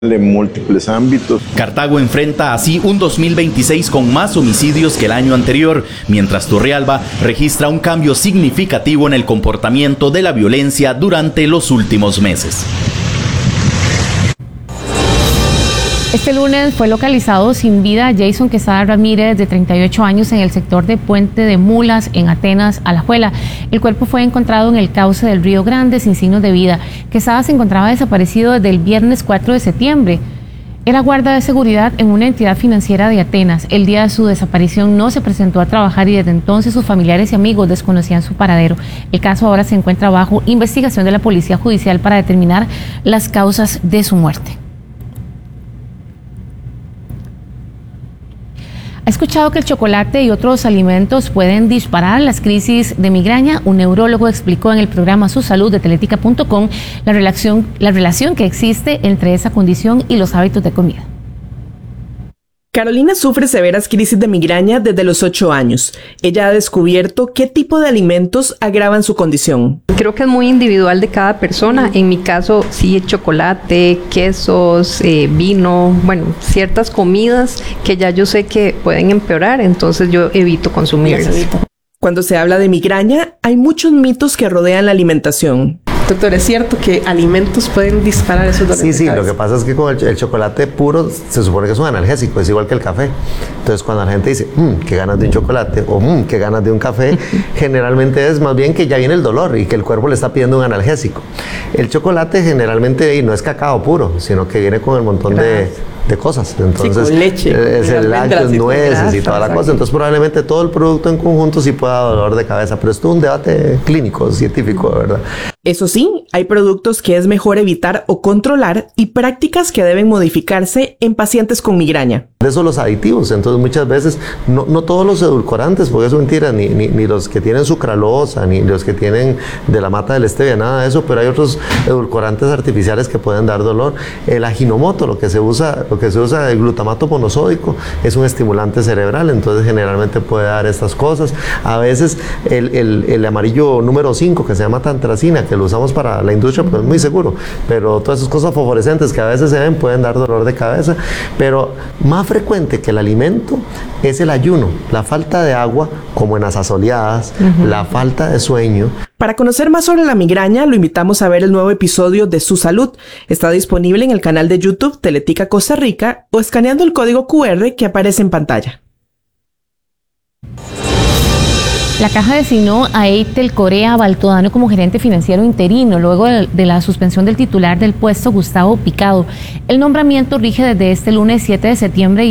en múltiples ámbitos. Cartago enfrenta así un 2026 con más homicidios que el año anterior, mientras Turrialba registra un cambio significativo en el comportamiento de la violencia durante los últimos meses. Este lunes fue localizado sin vida Jason Quesada Ramírez, de 38 años, en el sector de Puente de Mulas, en Atenas, Alajuela. El cuerpo fue encontrado en el cauce del Río Grande sin signos de vida. Quesada se encontraba desaparecido desde el viernes 4 de septiembre. Era guarda de seguridad en una entidad financiera de Atenas. El día de su desaparición no se presentó a trabajar y desde entonces sus familiares y amigos desconocían su paradero. El caso ahora se encuentra bajo investigación de la Policía Judicial para determinar las causas de su muerte. ¿Ha escuchado que el chocolate y otros alimentos pueden disparar las crisis de migraña? Un neurólogo explicó en el programa Su Salud de Teletica.com la relación que existe entre esa condición y los hábitos de comida. Carolina sufre severas crisis de migraña desde los 8 años. Ella ha descubierto qué tipo de alimentos agravan su condición. Creo que es muy individual de cada persona. En mi caso, sí, chocolate, quesos, vino, bueno, ciertas comidas que ya yo sé que pueden empeorar, entonces yo evito consumirlas. Cuando se habla de migraña, hay muchos mitos que rodean la alimentación. Doctor, ¿es cierto que alimentos pueden disparar esos dolores de cabeza? Sí, lo que pasa es que con el chocolate puro se supone que es un analgésico, es igual que el café. Entonces, cuando la gente dice, qué ganas de un chocolate o qué ganas de un café, generalmente es más bien que ya viene el dolor y que el cuerpo le está pidiendo un analgésico. El chocolate generalmente no es cacao puro, sino que viene con el montón de cosas. Entonces, sí, con leche, es el lácteos, nueces y toda la cosa. Entonces, probablemente todo el producto en conjunto sí pueda dar dolor de cabeza, pero esto es un debate clínico, científico, ¿verdad? Eso sí, hay productos que es mejor evitar o controlar y prácticas que deben modificarse en pacientes con migraña. De eso los aditivos, entonces muchas veces no todos los edulcorantes, porque eso es mentira, ni los que tienen sucralosa, ni los que tienen de la mata del stevia, nada de eso, pero hay otros edulcorantes artificiales que pueden dar dolor. El aginomoto, lo que se usa el glutamato monosódico, es un estimulante cerebral, entonces generalmente puede dar estas cosas. A veces el amarillo número 5, que se llama tantracina, que lo usamos para la industria, pues es muy seguro, pero todas esas cosas fosforescentes que a veces se ven pueden dar dolor de cabeza, pero más frecuente que el alimento es el ayuno, la falta de agua, como en las asoleadas, la falta de sueño. Para conocer más sobre la migraña, lo invitamos a ver el nuevo episodio de Su Salud. Está disponible en el canal de YouTube Teletica Costa Rica o escaneando el código QR que aparece en pantalla. La Caja designó a Eitel Correa Baltodano como gerente financiero interino luego de la suspensión del titular del puesto, Gustavo Picado. El nombramiento rige desde este lunes 7 de septiembre